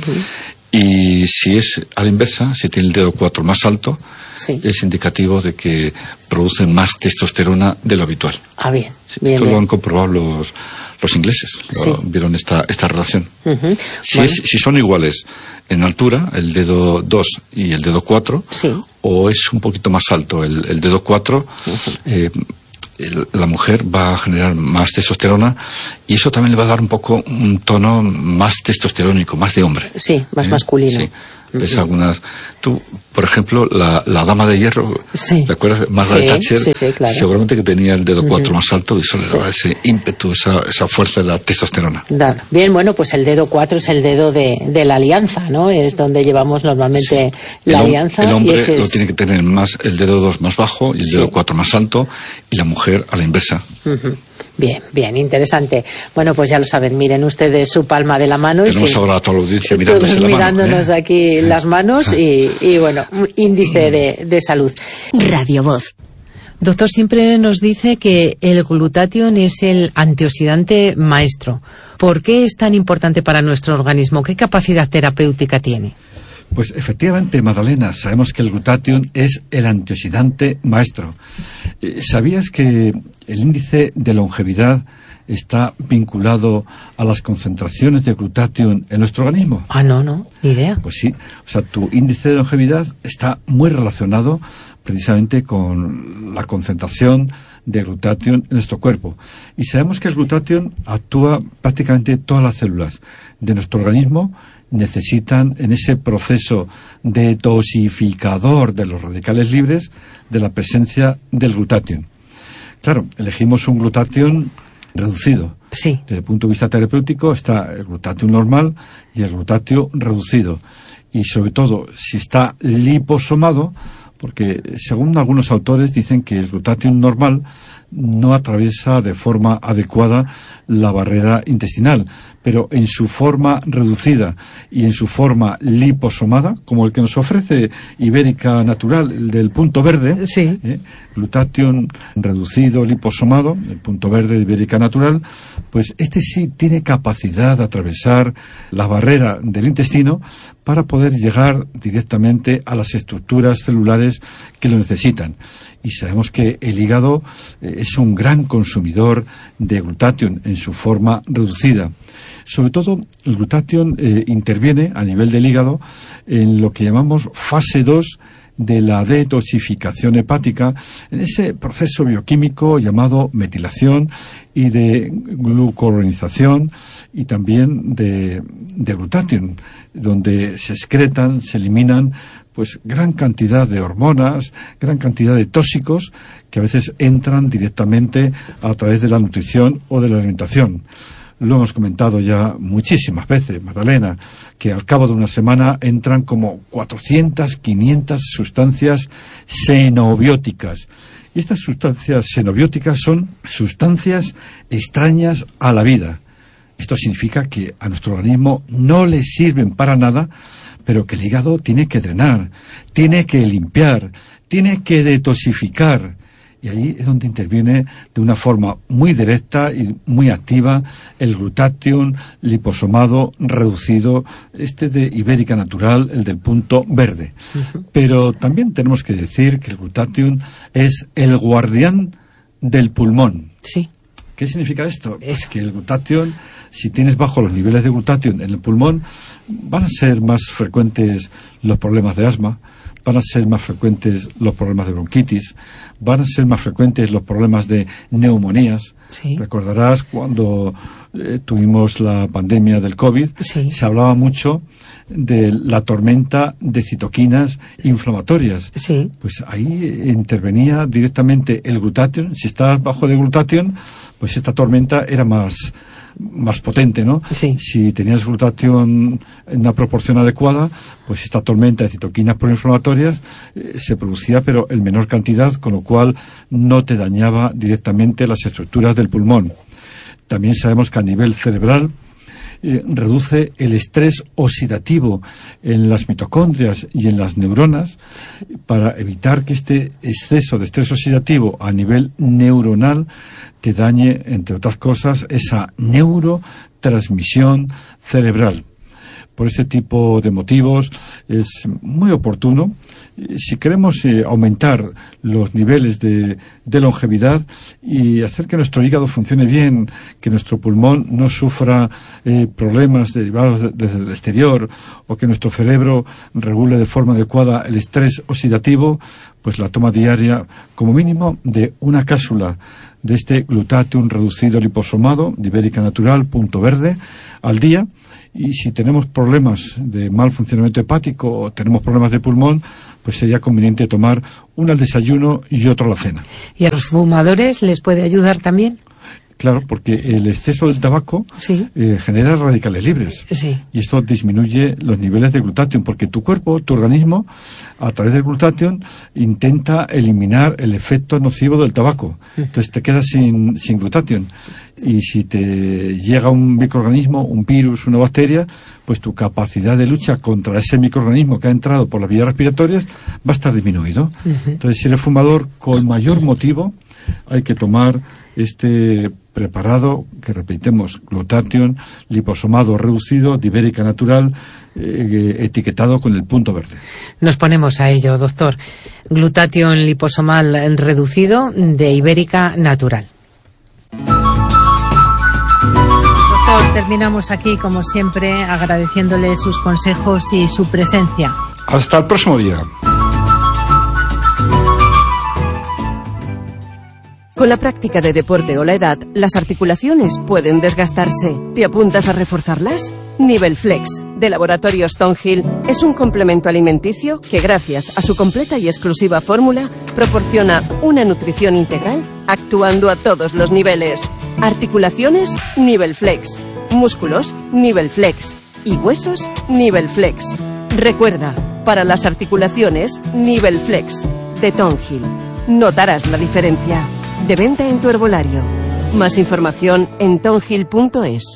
Y si es a la inversa, si tiene el dedo cuatro más alto, sí, es indicativo de que produce más testosterona de lo habitual. Ah, bien. Sí, bien esto bien. Lo han comprobado los, los ingleses, sí, lo, vieron esta, esta relación. Uh-huh. Si, bueno. es, si son iguales en altura, el dedo dos y el dedo cuatro, sí, o es un poquito más alto el, el dedo cuatro, uh-huh, eh, el, la mujer va a generar más testosterona, y eso también le va a dar un poco un tono más testosterónico, más de hombre. Sí, más ¿eh? masculino. Sí. ¿Ves algunas? Tú, por ejemplo, la, la dama de hierro, sí, ¿te acuerdas? Margaret sí, Thatcher, sí, sí, claro, seguramente que tenía el dedo cuatro uh-huh más alto, y eso le daba sí. ese ímpetu, esa, esa fuerza de la testosterona. Da. Bien, bueno, pues el dedo cuatro es el dedo de, de la alianza, ¿no? Es donde llevamos normalmente sí. la el, alianza. El hombre y ese lo es... tiene que tener más, el dedo dos más bajo y el sí. dedo cuatro más alto, y la mujer a la inversa. Uh-huh. Bien, bien, interesante. Bueno, pues ya lo saben, miren ustedes su palma de la mano. Tenemos y sí, ahora a toda la audiencia mirándose la mirándonos mano, ¿eh? aquí las manos y, y bueno, índice de, de salud. Radio Voz. Doctor, siempre nos dice que el glutatión es el antioxidante maestro. ¿Por qué es tan importante para nuestro organismo? ¿Qué capacidad terapéutica tiene? Pues efectivamente, Magdalena, sabemos que el glutatión es el antioxidante maestro. ¿Sabías que el índice de longevidad está vinculado a las concentraciones de glutatión en nuestro organismo? Ah, no, no, ni idea. Pues sí, o sea, tu índice de longevidad está muy relacionado precisamente con la concentración de glutatión en nuestro cuerpo. Y sabemos que el glutatión actúa prácticamente en todas las células de nuestro organismo. Necesitan en ese proceso detoxificador de los radicales libres de la presencia del glutatión. Claro, elegimos un glutatión reducido. Sí. Desde el punto de vista terapéutico está el glutatión normal y el glutatión reducido. Y sobre todo, si está liposomado, porque según algunos autores dicen que el glutatión normal no atraviesa de forma adecuada la barrera intestinal, pero en su forma reducida y en su forma liposomada, como el que nos ofrece Ibérica Natural, el del punto verde, sí. ¿eh? Glutatión reducido, liposomado, el punto verde de Ibérica Natural, pues este sí tiene capacidad de atravesar la barrera del intestino para poder llegar directamente a las estructuras celulares que lo necesitan. y sabemos que el hígado eh, es un gran consumidor de glutatión en su forma reducida. Sobre todo, el glutatión eh, interviene a nivel del hígado en lo que llamamos fase dos de la detoxificación hepática, en ese proceso bioquímico llamado metilación y de glucuronización y también de, de glutatión, donde se excretan, se eliminan pues gran cantidad de hormonas, gran cantidad de tóxicos que a veces entran directamente a través de la nutrición o de la alimentación. Lo hemos comentado ya muchísimas veces, Magdalena, que al cabo de una semana entran como cuatrocientas, quinientas sustancias xenobióticas. Y estas sustancias xenobióticas son sustancias extrañas a la vida. Esto significa que a nuestro organismo no le sirven para nada, pero que el hígado tiene que drenar, tiene que limpiar, tiene que detoxificar. Y ahí es donde interviene de una forma muy directa y muy activa el glutatión liposomado reducido, este de Ibérica Natural, el del punto verde. Uh-huh. Pero también tenemos que decir que el glutatión es el guardián del pulmón. Sí. ¿Qué significa esto? Es que el glutatión, si tienes bajos los niveles de glutatión en el pulmón, van a ser más frecuentes los problemas de asma, van a ser más frecuentes los problemas de bronquitis, van a ser más frecuentes los problemas de neumonías. Sí. Recordarás cuando eh, tuvimos la pandemia del COVID, sí. se hablaba mucho de la tormenta de citoquinas inflamatorias. Sí. Pues ahí intervenía directamente el glutatión. Si estabas bajo de glutatión, pues esta tormenta era más más potente, ¿no? Sí. Si tenías glutatión en una proporción adecuada, pues esta tormenta de citoquinas proinflamatorias eh, se producía, pero en menor cantidad, con lo cual no te dañaba directamente las estructuras del pulmón. También sabemos que a nivel cerebral Eh, reduce el estrés oxidativo en las mitocondrias y en las neuronas, sí. para evitar que este exceso de estrés oxidativo a nivel neuronal te dañe, entre otras cosas, esa neurotransmisión cerebral. Por este tipo de motivos es muy oportuno, si queremos eh, aumentar los niveles de, de longevidad y hacer que nuestro hígado funcione bien, que nuestro pulmón no sufra eh, problemas derivados de, desde el exterior, o que nuestro cerebro regule de forma adecuada el estrés oxidativo, pues la toma diaria, como mínimo, de una cápsula de este glutatión reducido liposomado de Ibérica Natural, punto verde, al día. Y si tenemos problemas de mal funcionamiento hepático o tenemos problemas de pulmón, pues sería conveniente tomar uno al desayuno y otro a la cena. ¿Y a los fumadores les puede ayudar también? Claro, porque el exceso del tabaco sí. eh, genera radicales libres. Sí. Y esto disminuye los niveles de glutatión, porque tu cuerpo, tu organismo, a través del glutatión, intenta eliminar el efecto nocivo del tabaco. Entonces te quedas sin, sin glutatión. Y si te llega un microorganismo, un virus, una bacteria, pues tu capacidad de lucha contra ese microorganismo que ha entrado por las vías respiratorias va a estar disminuido. Uh-huh. Entonces, si eres fumador, con mayor motivo hay que tomar este preparado, que repetimos, glutatión liposomado reducido de Ibérica Natural, eh, etiquetado con el punto verde. Nos ponemos a ello, doctor. Glutatión liposomal reducido de Ibérica Natural. Doctor, terminamos aquí, como siempre, agradeciéndole sus consejos y su presencia. Hasta el próximo día. Con la práctica de deporte o la edad, las articulaciones pueden desgastarse. ¿Te apuntas a reforzarlas? Nivel Flex, de Laboratorio Stonehill, es un complemento alimenticio que, gracias a su completa y exclusiva fórmula, proporciona una nutrición integral actuando a todos los niveles. Articulaciones, Nivel Flex. Músculos, Nivel Flex. Y huesos, Nivel Flex. Recuerda, para las articulaciones, Nivel Flex, de Stonehill. Notarás la diferencia. De venta en tu herbolario. Más información en tonhill punto es.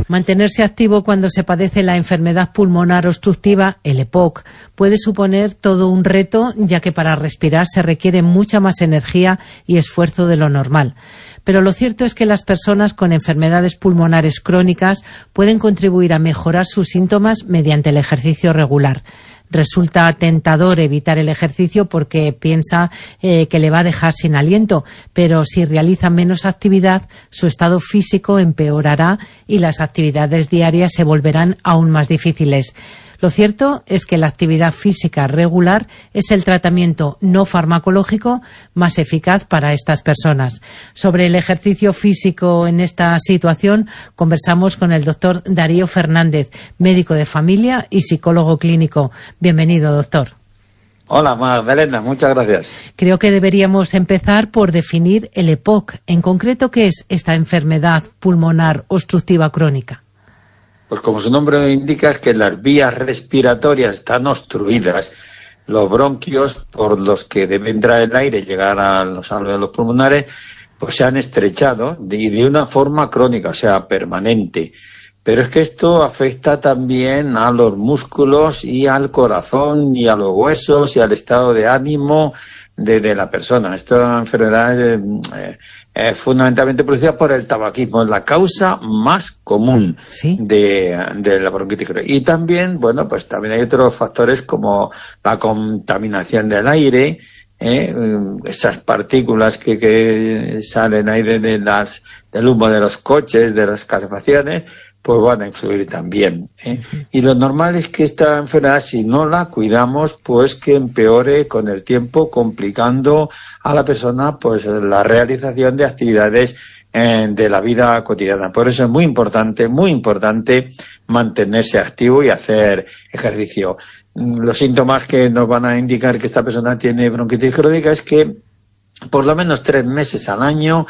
Mantenerse activo cuando se padece la enfermedad pulmonar obstructiva, el E P O C, puede suponer todo un reto, ya que para respirar se requiere mucha más energía y esfuerzo de lo normal. Pero lo cierto es que las personas con enfermedades pulmonares crónicas pueden contribuir a mejorar sus síntomas mediante el ejercicio regular. Resulta tentador evitar el ejercicio porque piensa eh, que le va a dejar sin aliento, pero si realiza menos actividad, su estado físico empeorará y las actividades diarias se volverán aún más difíciles. Lo cierto es que la actividad física regular es el tratamiento no farmacológico más eficaz para estas personas. Sobre el ejercicio físico en esta situación, conversamos con el doctor Darío Fernández, médico de familia y psicólogo clínico. Bienvenido, doctor. Hola, Magdalena, muchas gracias. Creo que deberíamos empezar por definir el E P O C. En concreto, ¿qué es esta enfermedad pulmonar obstructiva crónica? Pues como su nombre indica, es que las vías respiratorias están obstruidas. Los bronquios, por los que debe entrar el aire y llegar a los alveolos pulmonares, pues se han estrechado y de una forma crónica, o sea, permanente. Pero es que esto afecta también a los músculos y al corazón y a los huesos y al estado de ánimo de, de la persona. Esta enfermedad es eh, eh, fundamentalmente producida por el tabaquismo, es la causa más común ¿Sí? de, de la bronquitis crónica. Y también, bueno, pues también hay otros factores como la contaminación del aire, ¿eh? esas partículas que, que salen ahí de, de las, del humo de los coches, de las calefacciones, pues van a influir también, ¿eh? Uh-huh. Y lo normal es que esta enfermedad, si no la cuidamos, pues que empeore con el tiempo, complicando a la persona pues la realización de actividades eh, de la vida cotidiana. Por eso es muy importante, muy importante mantenerse activo y hacer ejercicio. Los síntomas que nos van a indicar que esta persona tiene bronquitis crónica es que por lo menos tres meses al año,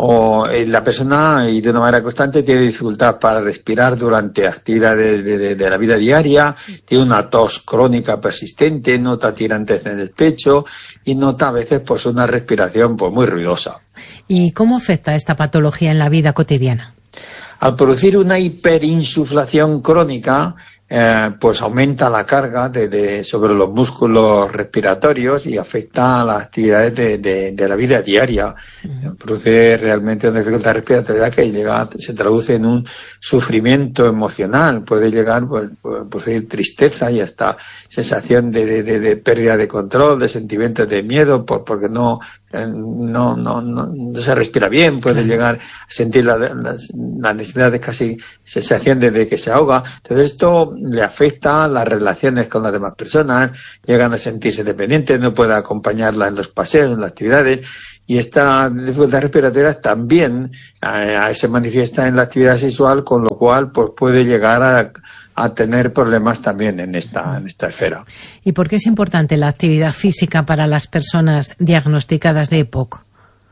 o eh, la persona, y de una manera constante, tiene dificultad para respirar durante actividades de, de, de la vida diaria, tiene una tos crónica persistente, nota tirantes en el pecho y nota a veces pues una respiración pues muy ruidosa. ¿Y cómo afecta esta patología en la vida cotidiana? Al producir una hiperinsuflación crónica, Eh, pues aumenta la carga de, de, sobre los músculos respiratorios y afecta a las actividades de, de, de la vida diaria. Uh-huh. Produce realmente una dificultad respiratoria que llega, se traduce en un sufrimiento emocional. Puede llegar, pues, puede producir tristeza y hasta sensación de, de, de, de pérdida de control, de sentimientos de miedo, por, porque no, eh, no, no, no, no se respira bien. Puede uh-huh. llegar a sentir la, la, la necesidad de casi sensación de, de que se ahoga. Entonces esto le afecta a las relaciones con las demás personas, llegan a sentirse dependientes, no puede acompañarla en los paseos, en las actividades, y esta dificultad respiratoria también eh, se manifiesta en la actividad sexual, con lo cual pues puede llegar a, a tener problemas también en esta, en esta esfera. ¿Y por qué es importante la actividad física para las personas diagnosticadas de E P O C?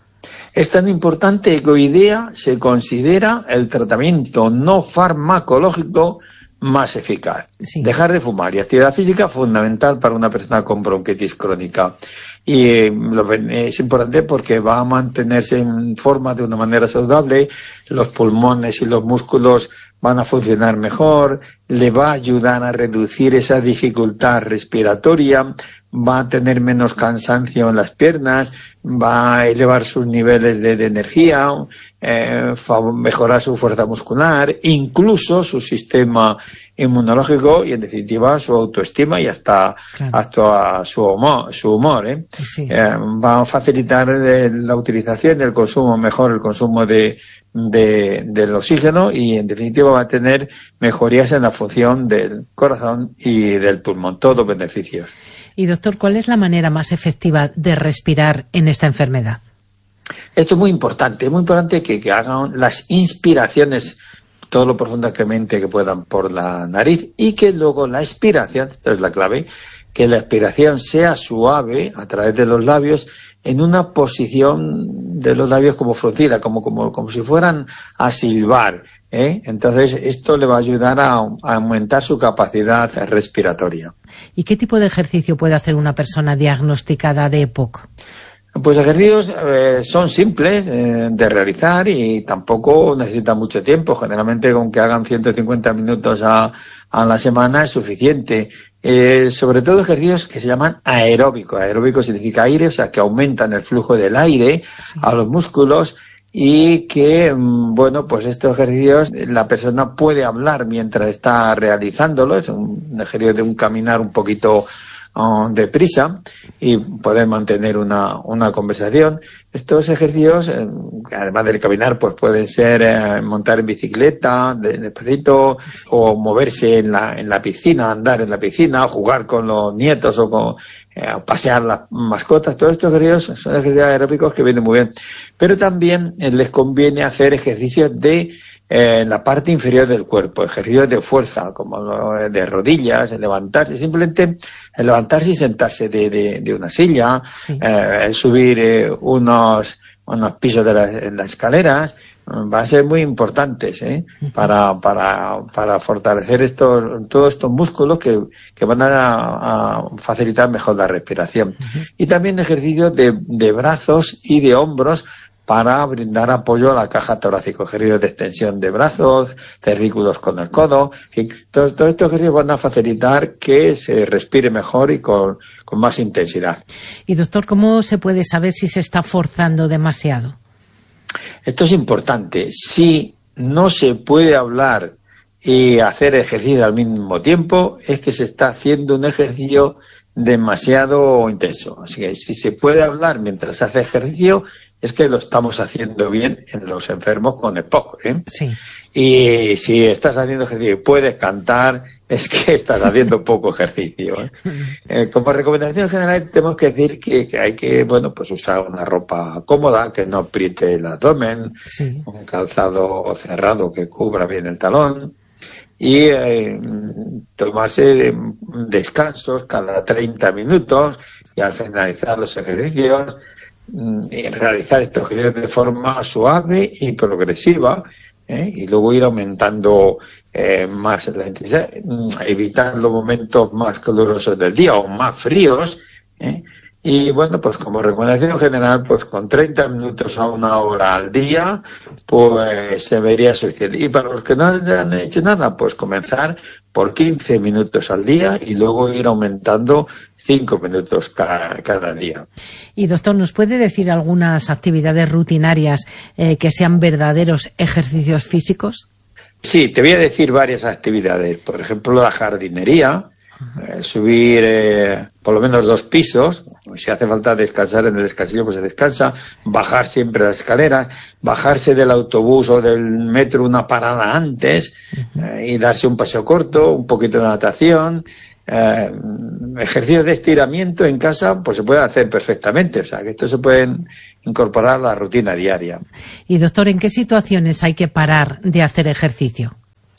Es tan importante que hoy día se considera el tratamiento no farmacológico más eficaz. Sí. Dejar de fumar y actividad física fundamental para una persona con bronquitis crónica. Y eh, lo, es importante porque va a mantenerse en forma de una manera saludable, los pulmones y los músculos van a funcionar mejor, le va a ayudar a reducir esa dificultad respiratoria, va a tener menos cansancio en las piernas, va a elevar sus niveles de, de energía, eh, mejorar su fuerza muscular, incluso su sistema inmunológico y en definitiva su autoestima y hasta, claro. hasta su humor, su humor ¿eh? Sí, sí. Eh, va a facilitar eh, la utilización, el consumo mejor, el consumo de, de, del oxígeno y en definitiva va a tener mejorías en la función del corazón y del pulmón, todos beneficios. Y doctor, ¿cuál es la manera más efectiva de respirar en esta enfermedad? Esto es muy importante, es muy importante que, que hagan las inspiraciones todo lo profundamente que puedan por la nariz y que luego la expiración, esta es la clave, que la expiración sea suave a través de los labios en una posición de los labios como fruncida, como, como, como si fueran a silbar, ¿eh? Entonces esto le va a ayudar a, a aumentar su capacidad respiratoria. ¿Y qué tipo de ejercicio puede hacer una persona diagnosticada de E P O C? Pues ejercicios eh, son simples eh, de realizar y tampoco necesitan mucho tiempo. Generalmente con que hagan ciento cincuenta minutos a, a la semana es suficiente. Eh, sobre todo ejercicios que se llaman aeróbicos. Aeróbico significa aire, o sea que aumentan el flujo del aire sí. a los músculos y que, bueno, pues estos ejercicios la persona puede hablar mientras está realizándolo. Es un ejercicio de un caminar un poquito Uh, deprisa y poder mantener una, una conversación. Estos ejercicios, eh, además del caminar, pues pueden ser eh, montar en bicicleta, de, despacito, o moverse en la, en la piscina, andar en la piscina, o jugar con los nietos o con, eh, pasear las mascotas. Todos estos ejercicios son ejercicios aeróbicos que vienen muy bien. Pero también eh, les conviene hacer ejercicios de en la parte inferior del cuerpo, ejercicios de fuerza, como de rodillas, levantarse, simplemente levantarse y sentarse de, de, de una silla, sí. eh, subir eh, unos, unos pisos de la, en las escaleras, va a ser muy importantes ¿eh? uh-huh. para, para, para fortalecer estos, todos estos músculos que, que van a, a facilitar mejor la respiración. Uh-huh. Y también ejercicios de, de brazos y de hombros, para brindar apoyo a la caja torácica, ejercicios de extensión de brazos, cervículos con el codo, y todos todo estos ejercicios van a facilitar que se respire mejor y con, con más intensidad. Y doctor, ¿cómo se puede saber si se está forzando demasiado? Esto es importante. Si no se puede hablar y hacer ejercicio al mismo tiempo, es que se está haciendo un ejercicio demasiado intenso. Así que si se puede hablar mientras se hace ejercicio, es que lo estamos haciendo bien en los enfermos con EPOC, ¿eh? Sí. Y si estás haciendo ejercicio y puedes cantar, es que estás haciendo poco ejercicio, ¿eh? Eh, como recomendación general tenemos que decir que, que hay que, bueno, pues usar una ropa cómoda, que no apriete el abdomen, sí. un calzado cerrado que cubra bien el talón, y eh, tomarse descansos cada treinta minutos y al finalizar los ejercicios y realizar estos ejercicios de forma suave y progresiva ¿eh? y luego ir aumentando eh, más la intensidad, evitar los momentos más calurosos del día o más fríos ¿eh? y bueno, pues como recomendación general, pues con treinta minutos a una hora al día, pues se vería suficiente. Y para los que no han hecho nada, pues comenzar por quince minutos al día y luego ir aumentando cinco minutos cada, cada día. Y doctor, ¿nos puede decir algunas actividades rutinarias eh, que sean verdaderos ejercicios físicos? Sí, te voy a decir varias actividades. Por ejemplo, la jardinería. Eh, subir eh, por lo menos dos pisos, si hace falta descansar en el descansillo pues se descansa, bajar siempre las escaleras, bajarse del autobús o del metro una parada antes eh, y darse un paseo corto, un poquito de natación, eh, ejercicios de estiramiento en casa pues se puede hacer perfectamente, o sea que esto se puede incorporar a la rutina diaria. Y doctor, ¿en qué situaciones hay que parar de hacer ejercicio?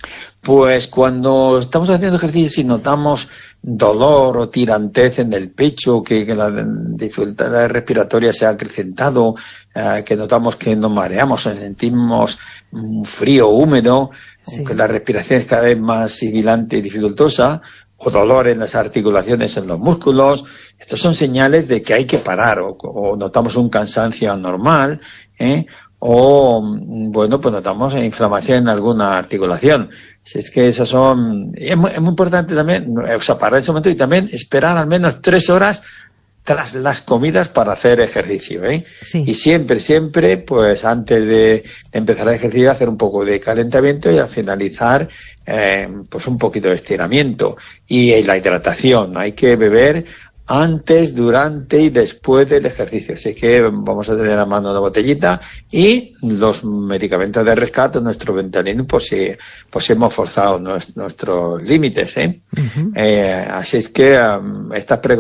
Pues cuando estamos haciendo ejercicio y notamos dolor o tirantez en el pecho, que, que la dificultad respiratoria se ha acrecentado, eh, que notamos que nos mareamos, sentimos un frío húmedo, sí. que la respiración es cada vez más sibilante y dificultosa, o dolor en las articulaciones, en los músculos, estos son señales de que hay que parar, o, o notamos un cansancio anormal, ¿eh? o, bueno, pues notamos inflamación en alguna articulación. Si es que esas son... Es muy, es muy importante también, o sea, parar en ese momento y también esperar al menos tres horas tras las comidas para hacer ejercicio, ¿eh? Sí. Y siempre, siempre, pues antes de empezar el ejercicio, hacer un poco de calentamiento y al finalizar, eh, pues un poquito de estiramiento. Y la hidratación, hay que beber antes, durante y después del ejercicio. Así que vamos a tener a mano una botellita y los medicamentos de rescate, nuestro Ventolin, por si, por si hemos forzado nos, nuestros límites, ¿eh? Uh-huh. Eh, así es que um, estas preguntas